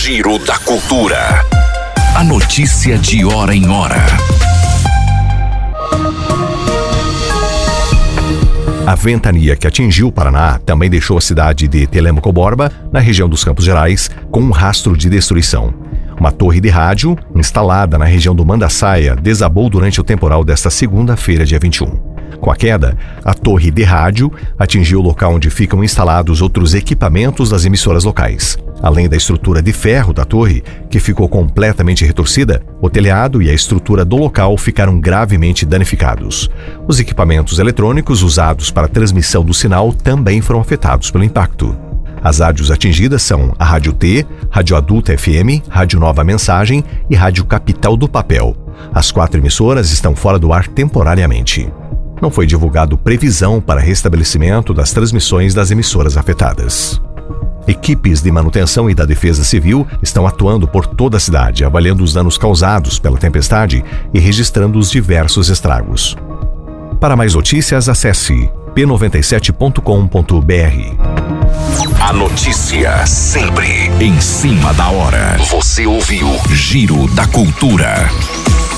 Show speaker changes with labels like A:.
A: Giro da Cultura. A notícia de hora em hora.
B: A ventania que atingiu o Paraná também deixou a cidade de Telêmaco Borba, na região dos Campos Gerais, com um rastro de destruição. Uma torre de rádio, instalada na região do Mandaçaia, desabou durante o temporal desta segunda-feira, dia 21. Com a queda, a torre de rádio atingiu o local onde ficam instalados outros equipamentos das emissoras locais. Além da estrutura de ferro da torre, que ficou completamente retorcida, o telhado e a estrutura do local ficaram gravemente danificados. Os equipamentos eletrônicos usados para a transmissão do sinal também foram afetados pelo impacto. As rádios atingidas são a Rádio T, Rádio Adulta FM, Rádio Nova Mensagem e Rádio Capital do Papel. As 4 emissoras estão fora do ar temporariamente. Não foi divulgado previsão para restabelecimento das transmissões das emissoras afetadas. Equipes de manutenção e da Defesa Civil estão atuando por toda a cidade, avaliando os danos causados pela tempestade e registrando os diversos estragos. Para mais notícias, acesse p97.com.br.
A: A notícia sempre em cima da hora. Você ouviu Giro da Cultura.